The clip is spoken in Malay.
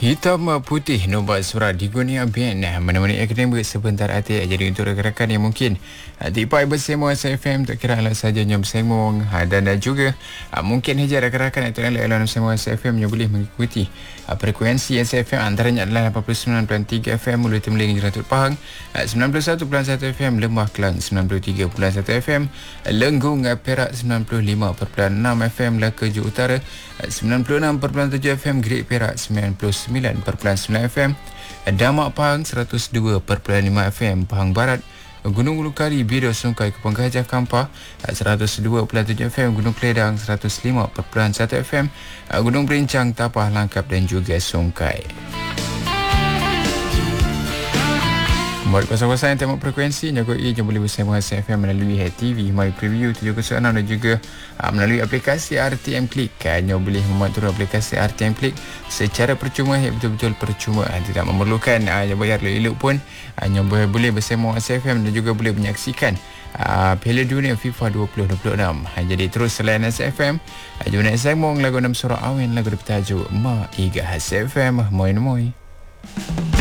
Hitam putih nombor surat Digonia Band menemani akademik sebentar hati. Jadi untuk rakan-rakan yang mungkin tipai bersama SFM tak kira lah saja nyom semong dan juga mungkin hijau rakan-rakan itu adalah bersama SFM yang boleh mengikuti frekuensi SFM antaranya adalah 89.3 FM Mulut Temeling Jeratut Pahang, 91.1 FM Lemah Kelang, 93.1 FM Lenggung Perak, 95.6 FM Laka Utara, 96.7 FM Great Perak, 99.9 FM Damak Pahang, 102.5 FM Pahang Barat, Gunung Lukari Bido Sungkai Kepong Gajah Kampar, 102.7 FM Gunung Keledang, 105.1 FM Gunung Berincang Tapah Langkap dan juga Sungkai. Buat kawasan-kawasan yang tembak frekuensi Nyagoi yang boleh bersama SFM melalui HTV, My Preview 706 dan juga melalui aplikasi RTM Click. Yang boleh mematuhi aplikasi RTM Click secara percuma, betul-betul percuma, tidak memerlukan yang bayar elok pun. Yang boleh bersama SFM dan juga boleh menyaksikan Piala Dunia FIFA 2026. Jadi terus selain SFM, jom nak sambung lagu 6 surah Awen, lagu bertajuk Ma Iga SFM. Moi.